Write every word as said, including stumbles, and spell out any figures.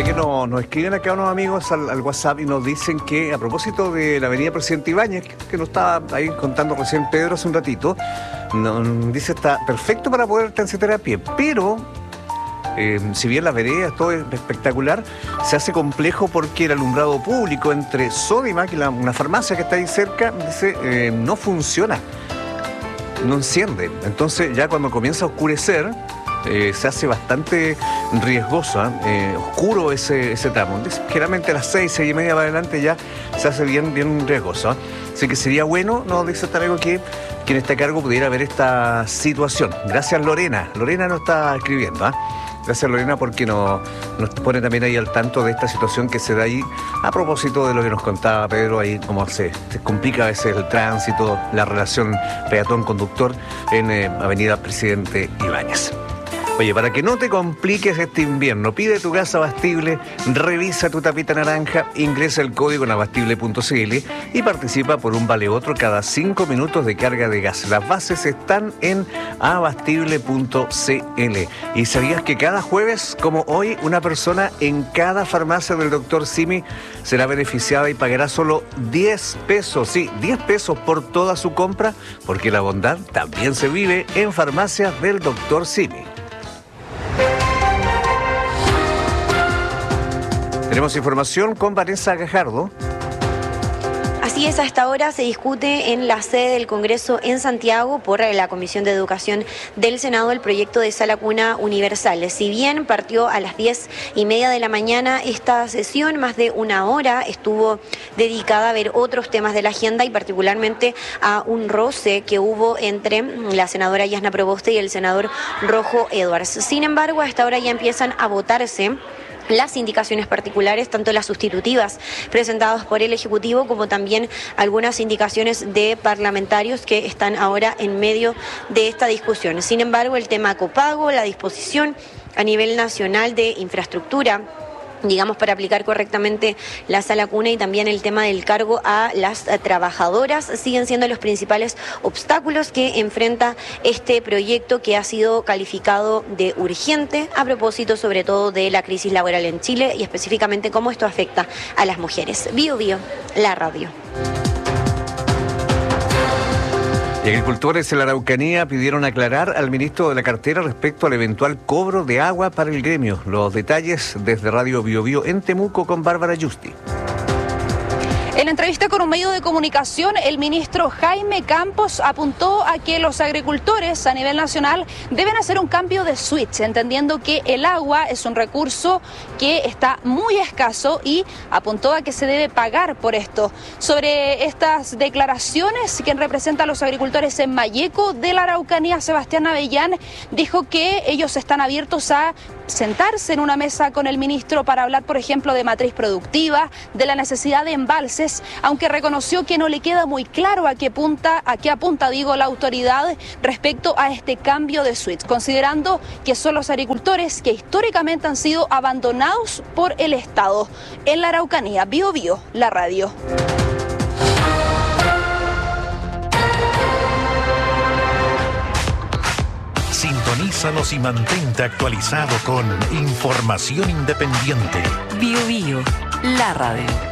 Sé que no, nos escriben acá unos amigos al, al WhatsApp y nos dicen que a propósito de la avenida Presidente Ibáñez, que, que nos estaba ahí contando recién Pedro hace un ratito, no, dice está perfecto para poder transitar a pie, pero eh, si bien las veredas, todo es espectacular, se hace complejo porque el alumbrado público entre Sodimac y la, una farmacia que está ahí cerca, dice, eh, no funciona, no enciende. Entonces ya cuando comienza a oscurecer, Eh, se hace bastante riesgoso, eh, oscuro ese, ese tramo. Generalmente a las seis, seis y media para adelante ya se hace bien, bien riesgoso. ¿eh? Así que sería bueno, nos dice este amigo, que quien está a cargo pudiera ver esta situación. Gracias Lorena. Lorena nos está escribiendo. ¿eh? Gracias Lorena porque nos, nos pone también ahí al tanto de esta situación que se da ahí a propósito de lo que nos contaba Pedro, ahí cómo se, se complica a veces el tránsito, la relación peatón-conductor en eh, Avenida Presidente Ibáñez. Oye, para que no te compliques este invierno, pide tu gas Abastible, revisa tu tapita naranja, ingresa el código en abastible punto c l y participa por un vale otro cada cinco minutos de carga de gas. Las bases están en abastible punto c l. ¿Y sabías que cada jueves, como hoy, una persona en cada farmacia del doctor Simi será beneficiada y pagará solo diez pesos, sí, diez pesos por toda su compra? Porque la bondad también se vive en farmacias del doctor Simi. Tenemos información con Vanessa Gajardo. Así es, a esta hora se discute en la sede del Congreso en Santiago por la Comisión de Educación del Senado el proyecto de sala cuna universal. Si bien partió a las diez y media de la mañana, esta sesión, más de una hora, estuvo dedicada a ver otros temas de la agenda y particularmente a un roce que hubo entre la senadora Yasna Proboste y el senador Rojo Edwards. Sin embargo, a esta hora ya empiezan a votarse las indicaciones particulares, tanto las sustitutivas presentadas por el Ejecutivo como también algunas indicaciones de parlamentarios que están ahora en medio de esta discusión. Sin embargo, el tema copago, la disposición a nivel nacional de infraestructura, digamos, para aplicar correctamente la sala cuna y también el tema del cargo a las trabajadoras siguen siendo los principales obstáculos que enfrenta este proyecto, que ha sido calificado de urgente a propósito sobre todo de la crisis laboral en Chile y específicamente cómo esto afecta a las mujeres. Bio Bio, la radio. Y agricultores en la Araucanía pidieron aclarar al ministro de la cartera respecto al eventual cobro de agua para el gremio. Los detalles desde Radio Bio Bio en Temuco con Bárbara Yusti. En entrevista con un medio de comunicación, el ministro Jaime Campos apuntó a que los agricultores a nivel nacional deben hacer un cambio de switch, entendiendo que el agua es un recurso que está muy escaso y apuntó a que se debe pagar por esto. Sobre estas declaraciones, quien representa a los agricultores en Malleco de la Araucanía, Sebastián Avellán, dijo que ellos están abiertos a sentarse en una mesa con el ministro para hablar, por ejemplo, de matriz productiva, de la necesidad de embalses, aunque reconoció que no le queda muy claro a qué punta, a qué apunta, digo, la autoridad respecto a este cambio de switch, considerando que son los agricultores que históricamente han sido abandonados por el Estado. En la Araucanía, Bio Bio, la radio. Sintonízanos y mantente actualizado con información independiente. Bio Bio, la radio.